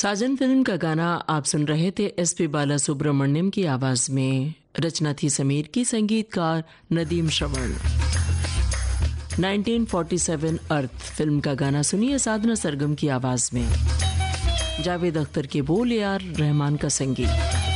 साजन film का गाना आप सुन रहे थे एसपी बालासुब्रमण्यम की आवाज में। रचना थी समीर की, संगीतकार नदीम श्रवण। 1947 अर्थ फिल्म का गाना सुनिए साधना सरगम की आवाज में। जावेद अख्तर के बोल, यार रहमान का संगीत।